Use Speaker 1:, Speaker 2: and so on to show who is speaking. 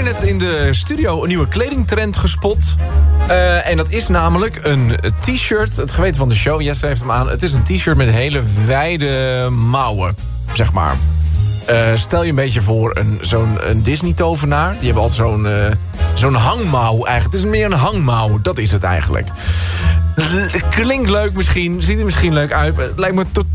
Speaker 1: net in de studio een nieuwe kledingtrend gespot. En dat is namelijk een t-shirt. Het geweten van de show, Jesse heeft hem aan. Het is een t-shirt met hele wijde mouwen, zeg maar. Stel je een beetje voor zo'n Disney-tovenaar. Die hebben altijd zo'n hangmouw eigenlijk. Het is meer een hangmouw, dat is het eigenlijk. Klinkt leuk misschien, ziet er misschien leuk uit. Het lijkt me totaal